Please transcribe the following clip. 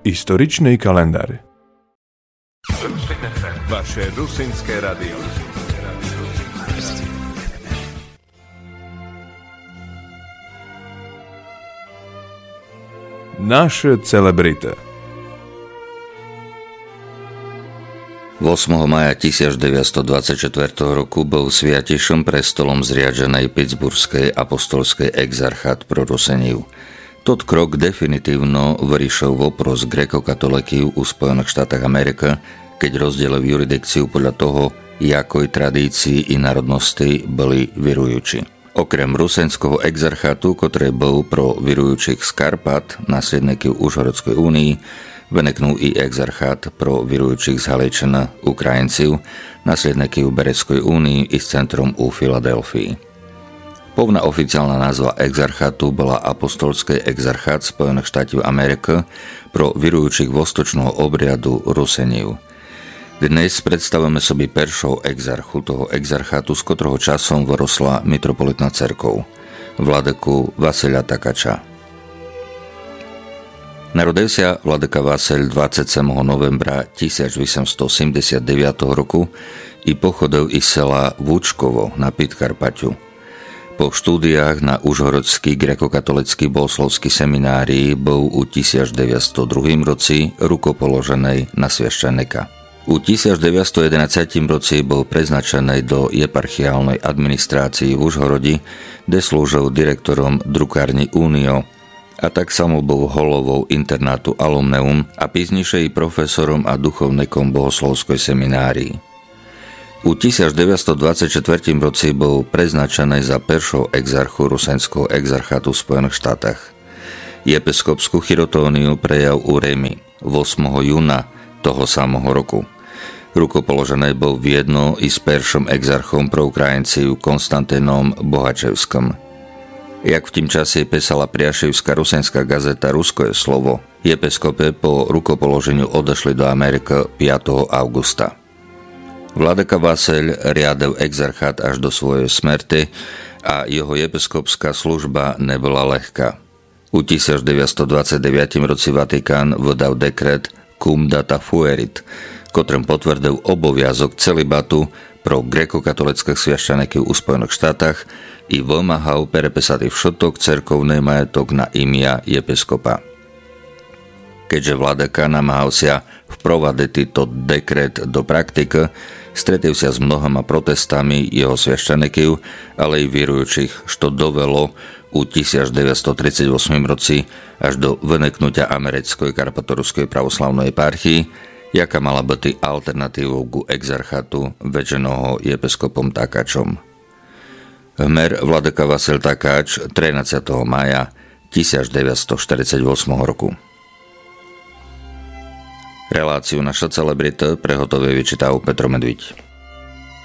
Историчный календарь. Vaše rusínske radio. Naše celebrity. 8. maja 1924 roku bol sviatišom prestolom zriadenej Pittsburghskej apostolskej exarchát pro Ruseniu. Tot krok definitívno vyriešil vopros grekokatolíkov u Spojených štátach Amerika, keď rozdielil jurisdikciu podľa toho, jakoj tradícii i národnosti boli virujúči. Okrem rusenského exarchátu, ktorý bol pro virujúcich z Karpat, následníkov Užhorodskej únii, veneknul i exarchát pro virujúcich z Halečina, Ukrajincov, následníkov Bereckej únii i s centrom u Filadelfii. Povná oficiálna názva exarchátu bola Apostolský exarchát Spojených štátov Amerika pro virujúcich vostočného obriadu Ruseniu. Dnes predstavujeme sobie peršou exarchu toho exarchátu, z ktorého časom vyrosla mitropolitná cerkov, vladeku Vasilja Takača. Narodil sa vladyka Vasil 27. novembra 1879 roku i pochodil iz sela Vúčkovo na Podkarpaťu. Po štúdiách na Užhorodský grekokatolický bohoslovský seminárii bol u 1902 roci rukopoloženej na sveštenika. U 1911 roci bol preznačený do eparchiálnej administrácii v Užhorodi, kde slúžil direktorom drukárni Unio, a tak samo bol holovou internátu Alumneum a píznejšie i profesorom a duchovníkom bohoslovskej seminárii. U 1924 roci bol preznačený za peršou exarchu rusenského exarchátu v Spojených štátach. Episkopskú chirotóniu prejal u Remi 8. júna toho samého roku. Rukopoložený bol v jedno i s peršom exarchom pro Ukrajincov Konstantinom Bohačevským. Jak v tým čase písala priaševská rusenská gazeta Ruskoje slovo, episkope po rukopoloženiu odešli do Ameriky 5. augusta. Vladyka Vasil riadil exarchát až do svojej smrti a jeho episkopská služba nebola ľahká. U 1929 roci Vatikán vydal dekret Cum data fuerit, ktorým potvrdil oboviazok celibatu pro grekokatolických sviašťaníkov u Spojených štátach i vymáhal perepísať všetok cerkovný majetok na imia episkopa. Keďže vladyka namáhal sa vprovadiť týto dekret do praktiky, stretil sa s mnohoma protestami jeho sviašťaníkov, ale i vierujúcich, čo dovelo u 1938 roci až do vyniknutia americkej karpatoruskej pravoslavnej eparchii, jaká mala byť alternatívou ku exarchatu vedženého episkopom Takačom. Hmer vladyka Vasil Takáč 13. maja 1948 roku. Reláciu Naša celebrita prehotovie vyčítal Petro Medviť.